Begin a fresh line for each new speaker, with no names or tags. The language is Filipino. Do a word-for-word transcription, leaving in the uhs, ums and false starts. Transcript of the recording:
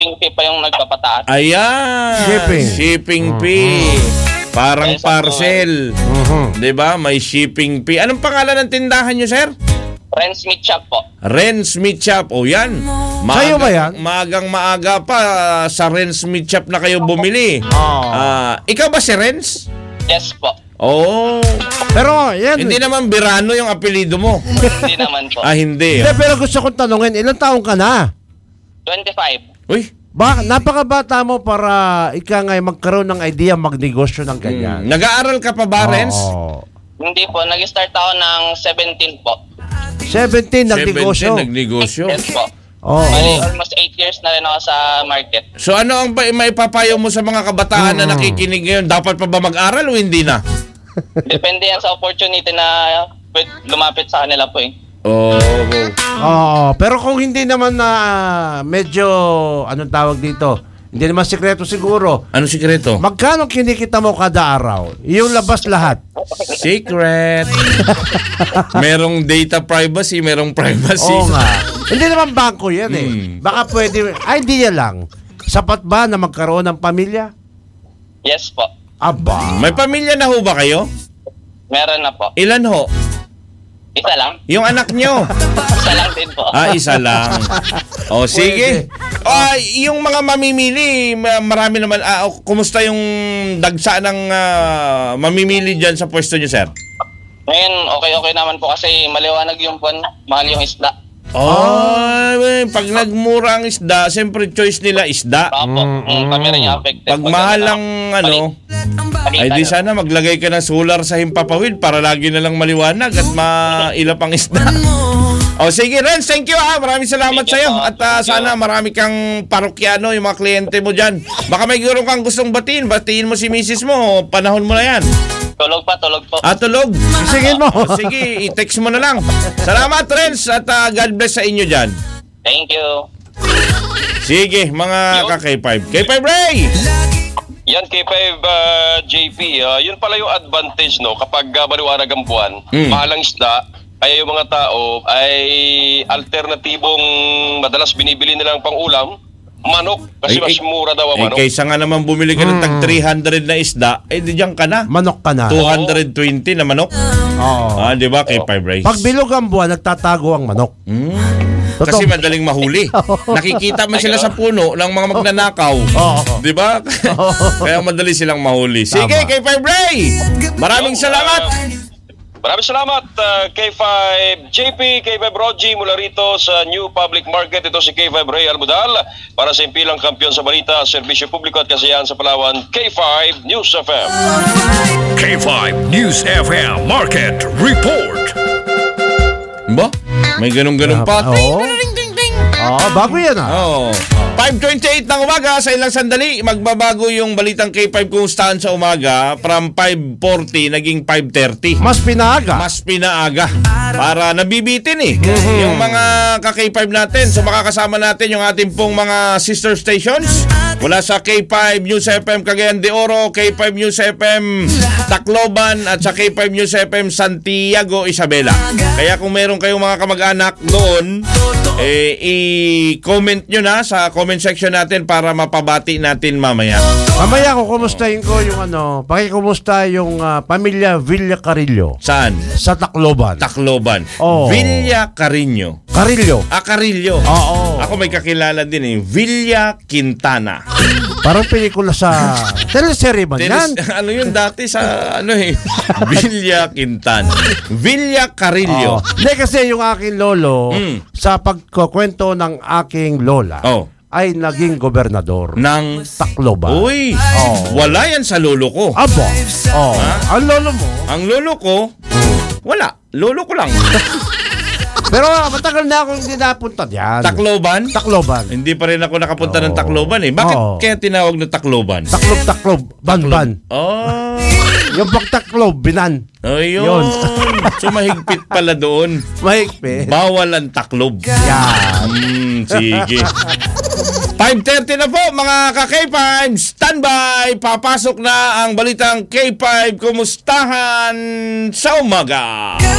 shipping fee pa yung nagpapataas.
Ayan.
Shipping.
Shipping fee. Parang
Ay, sa
parcel.
Mhm.
'Di ba? May shipping fee. Anong pangalan ng tindahan nyo, sir?
Friends Meat Shop po.
Ren's Meat Shop. O yan.
Sa'yo ba yan?
Maagang maaga pa sa Ren's Meat Shop na kayo bumili.
Oh.
Ah, ikaw ba si Ren's?
Yes po.
Oh.
Pero yan.
Hindi naman Birano yung apelido mo.
Hindi naman po.
Ah, hindi.
Hindi, pero gusto kong tanungin, ilang taong ka na?
twenty-five.
Uy.
Ba, napakabata mo para ika nga magkaroon ng idea magnegosyo ng ganyan.
Hmm. Nag-aaral ka pa ba, Renz?
Oo.
Hindi po. Nag-start ako ng seventeen po.
seventeen nagnegosyo.
seventeen nagnegosyo.
Yes po.
Oo.
Bali, almost eight years na rin ako sa market.
So ano ang ba- maipapayo mo sa mga kabataan na nakikinig ngayon? Dapat pa ba mag-aral o hindi na?
Depende yan sa opportunity na pwed- lumapit sa kanila po eh.
Oh.
Oo, pero kung hindi naman na medyo, anong tawag dito, hindi naman sikreto siguro,
Ano sikreto?
magkano kinikita mo kada araw? Yung labas lahat.
Secret. Merong data privacy, merong privacy.
Oo nga. Hindi naman bangko yan eh.
Hmm.
Baka pwede, ay hindi yan lang. Sapat ba na magkaroon ng pamilya?
Yes po.
Aba.
May pamilya na ho ba kayo?
Meron na po.
Ilan ho?
Isa lang.
Yung anak nyo?
Isa lang din po.
Ah, isa lang. O, sige. Ah, yung mga mamimili, ma- marami naman. Ah, oh, kumusta yung dagsa ng ah, mamimili dyan sa pwesto nyo, sir?
Ngayon, okay-okay naman po kasi maliwanag yung buwan, mahal yung isda.
Oh, eh, pag nagmura ang isda, siyempre choice nila isda.
Baka po, mm, kami rin yung affected.
Pag mahal ang ano, ay di sana maglagay ka ng solar sa himpapawid para lagi na lang maliwanag at mailap ang isda. O sige, Renz, thank you ha. Maraming salamat
Thank you
sa'yo.
po.
At uh, sana marami kang parokyano, yung mga kliyente mo dyan. Baka may guro kang gustong batiin. Batiin mo si misis mo. Panahon mo na yan.
Tulog pa, tulog po.
Ah, tulog.
Isingin mo.
O, sige, i-text mo na lang. Salamat, Renz. At uh, God bless sa inyo dyan.
Thank you.
Sige, mga ka-K five. K five Ray!
Yan, K five uh, J P, uh, yun pala yung advantage, no? Kapag uh, maliwanag ang buwan,
Mm.
mahal ang isda, kaya yung mga tao ay alternatibong madalas binibili nilang pang-ulam, manok. Kasi
Ay,
mas
ay,
mura daw ang
Eh,
manok.
kaysa nga naman bumili ka ng tag three hundred na isda, eh di diyan ka na.
Manok ka na.
two hundred twenty na manok.
Oo.
Ah, di ba? K five Ray.
Pag bilog ang buwan, nagtatago ang manok. Totoo.
Kasi madaling mahuli. Nakikita mo sila sa puno ng mga magnanakaw.
Oo.
Di ba? Kaya madali silang mahuli. Sige,
Tama.
K five Ray! Maraming salamat!
Maraming salamat, uh, K five J P, K five Rogie mula rito sa New Public Market. Ito si K five Ray Almudal para sa impilang kampiyon sa balita, serbisyo publiko at kasiyahan sa Palawan, K five News F M.
K five News F M Market Report.
Ba? May ganun-ganun pa.
Oo. Oo, bago yan ah.
Oh. five twenty-eight ng umaga sa ilang sandali. Magbabago yung balitang K five kumustahan sa umaga from five forty naging five thirty.
Mas pinaaga.
Mas pinaaga para nabibitin eh. Yung mga ka-K five natin. So makakasama natin yung ating pong mga sister stations. Mula sa K five News F M Cagayan de Oro, K five News F M Tacloban at sa K five News F M Santiago Isabela. Kaya kung meron kayong mga kamag-anak doon, eh, i-comment nyo na sa comment section natin para mapabati natin mamaya.
Mamaya ko kumustahin ko yung ano, pakikumusta yung ah, pamilya Villa Carillo
Saan?
sa Tacloban.
Tacloban.
Oo.
Villa Carino.
Carillo.
Ah, Carillo.
Oo.
Ako may kakilala din eh. Villa Quintana.
Parang pelikula sa teleserye man yan.
Teles, ano yun dati sa ano eh. Villa Quintana. Villa Carillo.
Oo. Hindi kasi yung aking lolo,
Mm.
sa pagkukwento ng aking lola,
Oh.
ay naging gobernador
Nang
Tacloban.
Uy,
Oh.
wala yan sa lolo ko.
Abo. Oh. Ang lolo mo.
Ang lolo ko, wala. Lolo ko lang.
Pero ah, matagal na akong hindi napunta diyan.
Tacloban?
Tacloban.
Hindi pa rin ako nakapunta ng
Oo.
Tacloban eh. Bakit
Oo.
kaya tinawag na Tacloban?
Taklob, taklob. Ban-ban.
Oh,
Yung pagtaklob, binan.
ayun.
Yun.
So mahigpit pala doon.
Mahigpit.
Bawal ang taklob.
Yan.
Hmm, sige. five thirty na po mga ka-K five. Standby. Papasok na ang balitang K five. Kumustahan sa umaga.